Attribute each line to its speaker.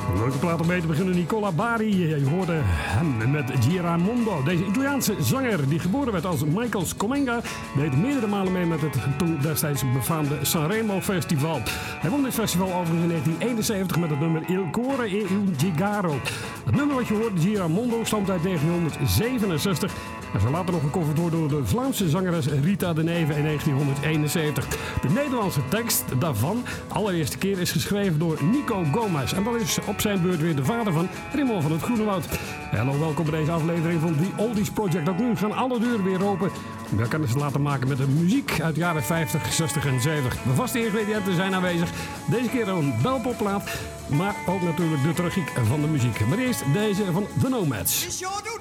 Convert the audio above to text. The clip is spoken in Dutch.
Speaker 1: Leuke plaat om mee te beginnen, Nicola Bari. Je hoorde hem met Giramondo. Deze Italiaanse zanger, die geboren werd als Michael Scomenga, deed meerdere malen mee met het toen destijds befaamde Sanremo Festival. Hij won dit festival overigens in 1971 met het nummer Il Cuore e un Gigaro. Het nummer wat je hoort, Giramondo, stamt uit 1967. En zou later nog gecoverd worden door de Vlaamse zangeres Rita de Neve in 1971. De Nederlandse tekst daarvan, allereerste keer, is geschreven door Nico Gomez. En dat is op zijn beurt weer de vader van Raymond van het Groenewoud. Hallo, welkom bij deze aflevering van The Oldies Project. Ook nu gaan alle deuren weer open. We kunnen ze laten maken met de muziek uit de jaren 50, 60 en 70. De vaste ingrediënten zijn aanwezig. Deze keer een belpopplaat, maar ook natuurlijk de tragiek van de muziek. Maar eerst deze van The Nomads.
Speaker 2: Is your